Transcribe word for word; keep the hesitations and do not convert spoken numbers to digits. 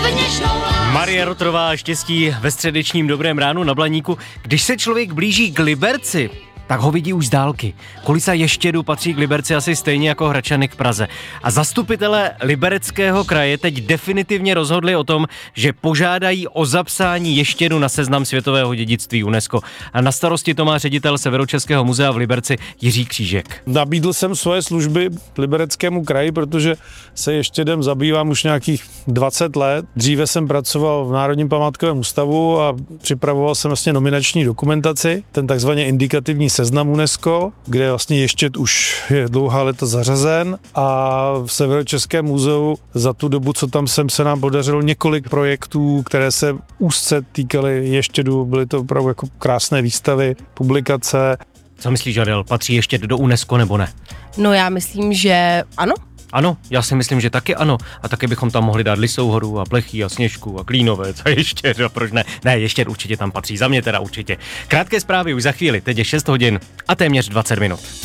Marie Rotrová, štěstí ve středečním dobrém ránu na Blaníku. Když se člověk blíží k Liberci, tak ho vidí už z dálky. Kulisa Ještědu patří k Liberci asi stejně jako Hradčany k Praze. A zastupitelé Libereckého kraje teď definitivně rozhodli o tom, že požádají o zapsání Ještědu na seznam světového dědictví UNESCO. A na starosti to má ředitel Severočeského muzea v Liberci Jiří Křížek. Nabídl jsem svoje služby Libereckému kraji, protože se Ještědem zabývám už nějakých dvacet let. Dříve jsem pracoval v Národním památkovém ústavu a připravoval jsem vlastně nominační dokumentaci, ten takzvaně indikativní seznam UNESCO, kde vlastně Ještěd už je dlouhá léta zařazen, a v Severočeském muzeu za tu dobu, co tam jsem, se nám podařilo několik projektů, které se úzce týkaly Ještědu. Byly to opravdu jako krásné výstavy, publikace. Co myslíš, Adel, patří Ještěd do UNESCO nebo ne? No já myslím, že ano. Ano, já si myslím, že taky ano. A taky bychom tam mohli dát Lisou horu a Plechý a Sněžku a Klínovec a Ještěd, a proč ne? Ne, Ještěd určitě tam patří, za mě teda určitě. Krátké zprávy už za chvíli, teď je šest hodin a téměř dvacet minut.